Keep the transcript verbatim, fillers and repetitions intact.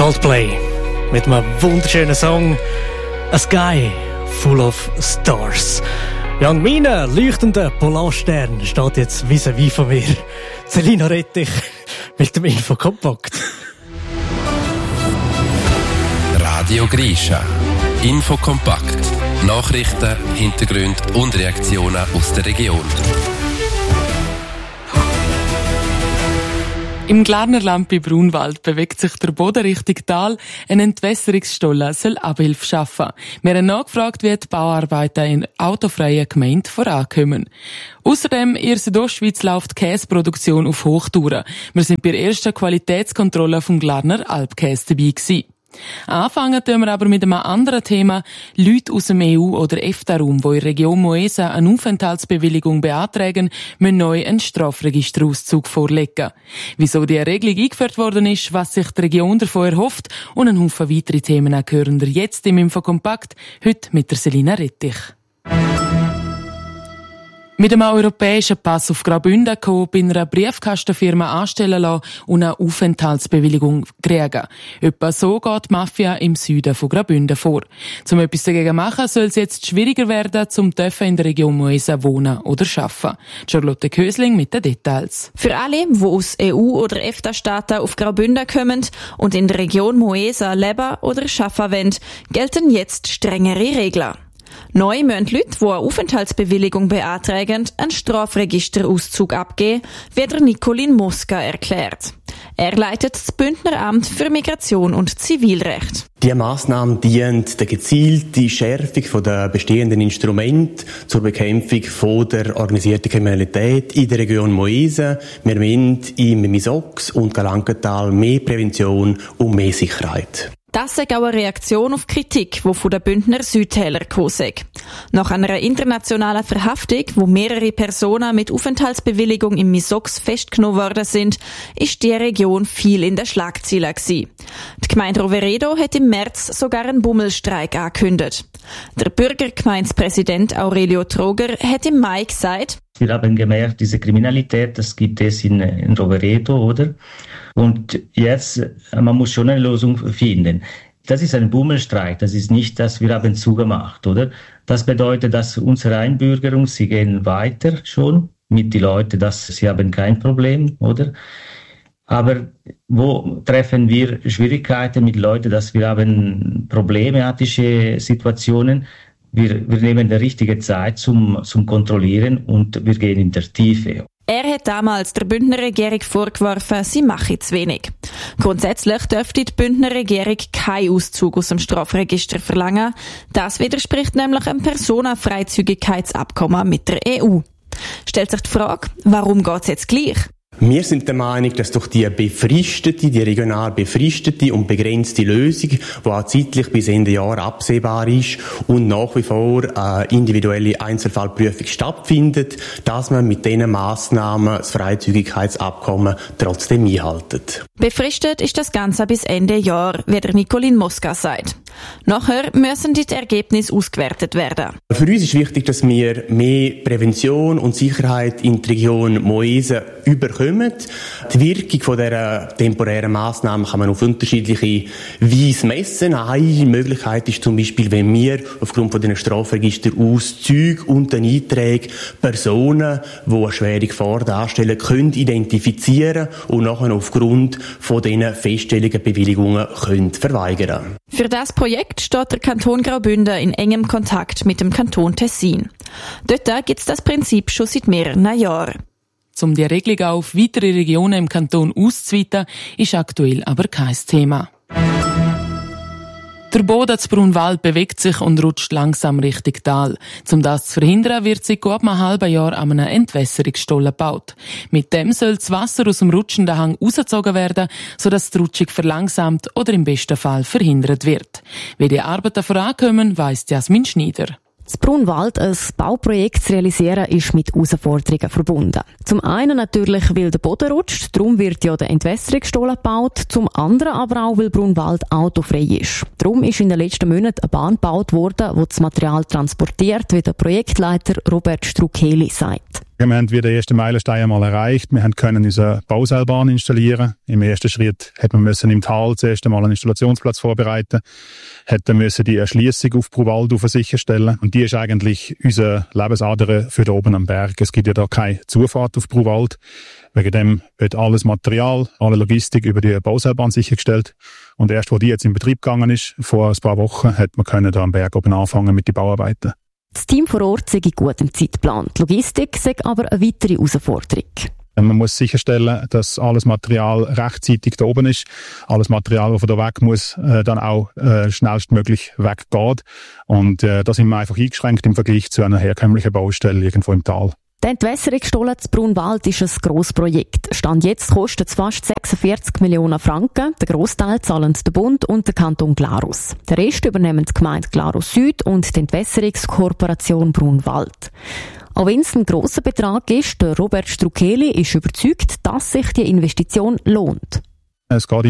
Coldplay mit einem wunderschönen Song «A Sky Full of Stars». Ja, und mein leuchtender Polarstern steht jetzt vis-à-vis von mir. Selina Rettich mit dem Infokompakt. Radio Grisha. Infokompakt. Nachrichten, Hintergründe und Reaktionen aus der Region. Im Glarnerland bei Brunwald bewegt sich der Boden Richtung Tal. Eine Entwässerungsstelle soll Abhilfe schaffen. Wir haben nachgefragt, wie die Bauarbeiten in autofreien Gemeinden vorankommen. Außerdem, in der Südostschweiz läuft Käseproduktion auf Hochtouren. Wir sind bei der ersten Qualitätskontrolle vom Glarner Alpkäse dabei gewesen. Anfangen tun wir aber mit einem anderen Thema. Leute aus dem E U- oder EFTA-Raum, die in der Region Moesa eine Aufenthaltsbewilligung beantragen, müssen neu einen Strafregisterauszug vorlegen. Wieso die Regelung eingeführt worden ist, was sich die Region davon erhofft und ein Haufen weitere Themen auch hören wir jetzt im Infokompakt, heute mit der Selina Rettich. Mit einem europäischen Pass auf Graubünden kommen, bei einer Briefkastenfirma anstellen lassen und eine Aufenthaltsbewilligung kriegen. Etwa so geht die Mafia im Süden von Graubünden vor. Um etwas dagegen zu machen, soll es jetzt schwieriger werden, zum in der Region Moesa wohnen oder arbeiten. Charlotte Kösling mit den Details. Für alle, die aus E U- oder EFTA-Staaten auf Graubünden kommen und in der Region Moesa leben oder arbeiten wollen, gelten jetzt strengere Regeln. Neu müssen Leute, die eine Aufenthaltsbewilligung beantragen, einen Strafregisterauszug abgeben, wie der Nicolin Mosca erklärt. Er leitet das Bündner Amt für Migration und Zivilrecht. Diese Massnahme dient der gezielten Schärfung der bestehenden Instrumente zur Bekämpfung von der organisierten Kriminalität in der Region Moesa. Wir wollen im Misox und Galankental mehr Prävention und mehr Sicherheit. Das ist auch eine Reaktion auf Kritik, die von den Bündner Südtäler gekommen ist. Nach einer internationalen Verhaftung, wo mehrere Personen mit Aufenthaltsbewilligung im Misox festgenommen worden sind, ist die Region viel in den Schlagzeilen gewesen. Die Gemeinde Roveredo hat im März sogar einen Bummelstreik angekündigt. Der Bürgergemeindepräsident Aurelio Troger hat im Mai gesagt: Wir haben gemerkt, diese Kriminalität, das gibt es in, in Roveredo, oder? Und jetzt, man muss schon eine Lösung finden. Das ist ein Bummelstreik, das ist nicht, dass wir haben zugemacht, oder? Das bedeutet, dass unsere Einbürgerung, sie gehen weiter schon mit den Leuten, dass sie haben kein Problem, oder? Aber wo treffen wir Schwierigkeiten mit Leuten, dass wir haben problematische Situationen? Wir, wir nehmen die richtige Zeit zum, zum Kontrollieren und wir gehen in der Tiefe. Er hat damals der Bündner Regierung vorgeworfen, sie mache zu wenig. Grundsätzlich dürfte die Bündner Regierung keinen Auszug aus dem Strafregister verlangen. Das widerspricht nämlich einem Personenfreizügigkeitsabkommen mit der E U. Stellt sich die Frage, warum geht es jetzt gleich? Wir sind der Meinung, dass durch die befristete, die regional befristete und begrenzte Lösung, die auch zeitlich bis Ende Jahr absehbar ist und nach wie vor eine individuelle Einzelfallprüfung stattfindet, dass man mit diesen Massnahmen das Freizügigkeitsabkommen trotzdem einhält. Befristet ist das Ganze bis Ende Jahr, wie der Nicolin Mosca sagt. Nachher müssen die Ergebnisse ausgewertet werden. Für uns ist wichtig, dass wir mehr Prävention und Sicherheit in der Region Moesa überkommen. Die Wirkung von dieser temporären Massnahmen kann man auf unterschiedliche Weise messen. Eine Möglichkeit ist zum Beispiel, wenn wir aufgrund von den Strafregisterauszügen und den Einträgen Personen, die eine schwere Gefahr darstellen, können identifizieren und nachher aufgrund von diesen Feststellungen Bewilligungen können verweigern. Für das Projekt steht der Kanton Graubünden in engem Kontakt mit dem Kanton Tessin. Dort gibt es das Prinzip schon seit mehreren Jahren. Um die Regelung auf weitere Regionen im Kanton auszuweiten, ist aktuell aber kein Thema. Der Boden zu Brunwald bewegt sich und rutscht langsam Richtung Tal. Um das zu verhindern, wird seit gut einem halben Jahr an einer Entwässerungsstelle gebaut. Mit dem soll das Wasser aus dem rutschenden Hang rausgezogen werden, sodass die Rutschung verlangsamt oder im besten Fall verhindert wird. Wie die Arbeiten vorankommen, weiss Jasmin Schneider. Das Brunwald, ein Bauprojekt zu realisieren, ist mit Herausforderungen verbunden. Zum einen natürlich, weil der Boden rutscht, darum wird ja der Entwässerungsstollen gebaut. Zum anderen aber auch, weil Brunwald autofrei ist. Darum ist in den letzten Monaten eine Bahn gebaut worden, die das Material transportiert, wie der Projektleiter Robert Struckeli sagt. Wir haben wieder den ersten Meilenstein einmal erreicht. Wir können unsere Bauseilbahn installieren. Im ersten Schritt hätten wir müssen im Tal zuerst einmal einen Installationsplatz vorbereiten, hätten müssen die Erschliessung auf Bruwald sicherstellen. Und die ist eigentlich unsere Lebensader für da oben am Berg. Es gibt ja da keine Zufahrt auf Bruwald. Wegen dem wird alles Material, alle Logistik über die Bauseilbahn sichergestellt. Und erst, wo die jetzt in Betrieb gegangen ist, vor ein paar Wochen, hat man können da am Berg oben anfangen mit den Bauarbeiten. Das Team vor Ort sei gut im Zeitplan. Die Logistik sei aber eine weitere Herausforderung. Man muss sicherstellen, dass alles Material rechtzeitig da oben ist. Alles Material, das von da weg muss, äh, dann auch äh, schnellstmöglich weggeht. Und äh, da sind wir einfach eingeschränkt im Vergleich zu einer herkömmlichen Baustelle irgendwo im Tal. Der Entwässerungsstollen zu Brunwald ist ein grosses Projekt. Stand jetzt kostet es fast sechsundvierzig Millionen Franken. Der Grossteil zahlen der Bund und der Kanton Glarus. Der Rest übernehmen die Gemeinde Glarus Süd und die Entwässerungskooperation Brunwald. Auch wenn es ein grosser Betrag ist, der Robert Struckeli ist überzeugt, dass sich die Investition lohnt. Es geht